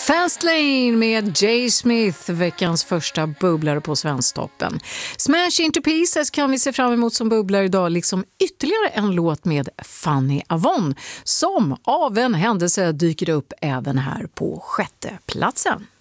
Fastlane med Jay Smith, veckans första bubblare på Svensktoppen. Smash Into Pieces kan vi se fram emot som bubblare idag, liksom ytterligare en låt med Fanny Avon som av en händelse dyker upp även här på 6:e platsen.